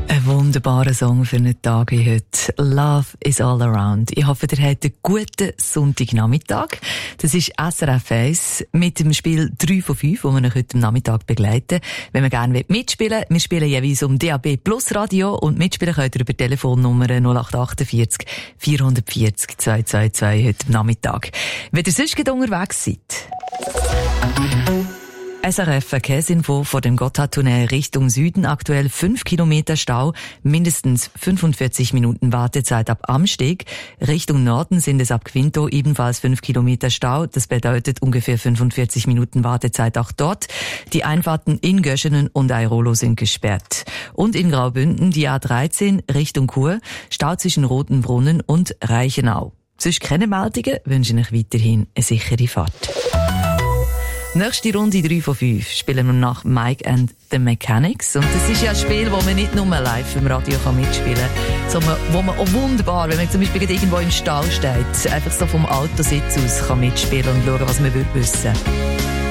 Ein wunderbarer Song für einen Tag wie heute. Love is all around. Ich hoffe, ihr habt einen guten Sonntagnachmittag. Das ist SRF 1 mit dem Spiel 3 von 5, das wir euch heute am Nachmittag begleiten. Wenn wir gerne mitspielen wollt, wir spielen jeweils um DAB Plus Radio und mitspielen könnt ihr über die Telefonnummer 0848 440 222 heute am Nachmittag. Wenn ihr sonst unterwegs seid. SRF Verkehrsinfo vor dem Gotthardtunnel Richtung Süden. Aktuell 5 Kilometer Stau, mindestens 45 Minuten Wartezeit ab Amsteg. Richtung Norden sind es ab Quinto ebenfalls 5 Kilometer Stau. Das bedeutet ungefähr 45 Minuten Wartezeit auch dort. Die Einfahrten in Göschenen und Airolo sind gesperrt. Und in Graubünden die A13 Richtung Chur. Stau zwischen Rotenbrunnen und Reichenau. Sonst keine Meldungen, wünsche ich euch weiterhin eine sichere Fahrt. Nächste Runde 3 von 5 spielen wir nach Mike and the Mechanics. Und das ist ja ein Spiel, das man nicht nur live im Radio mitspielen kann, sondern wo man auch wunderbar, wenn man zum Beispiel irgendwo im Stall steht, einfach so vom Autositz aus kann mitspielen und schauen, was man wissen will.